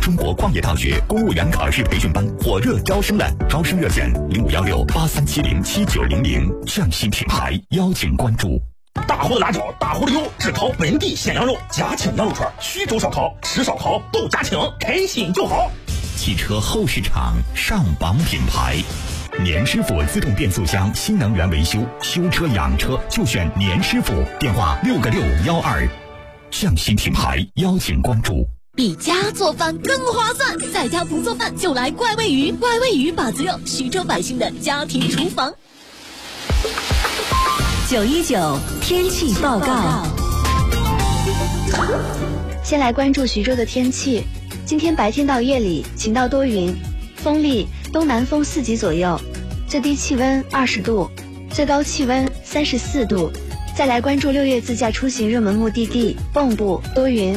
中国矿业大学公务员考试培训班火热招生了，招生热线051683707900，匠心品牌邀请关注。 大湖的辣椒，大湖的油，只烤本地鲜羊肉，嘉庆羊肉串，徐州烧烤，吃烧烤都嘉庆，开心就好。 汽车后市场上榜品牌，年师傅自动变速箱新能源维修，修车养车就选年师傅，电话6个612。匠心品牌邀请关注。 比家做饭更划算，在家不做饭就来怪味鱼，怪味鱼把子肉，徐州百姓的家庭厨房。919天气报告。 先来关注徐州的天气，今天白天到夜里晴到多云，风力东南风4级左右，最低气温20度，最高气温34度。再来关注6月自驾出行热门目的地蚌埠，多云。